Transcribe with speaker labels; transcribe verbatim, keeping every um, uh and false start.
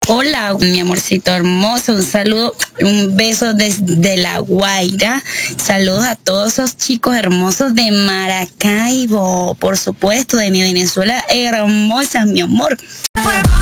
Speaker 1: Hola, mi amorcito hermoso, un saludo, un beso desde La Guaira. Saludos a todos esos chicos hermosos de Maracaibo, por supuesto, de mi Venezuela hermosa, mi amor.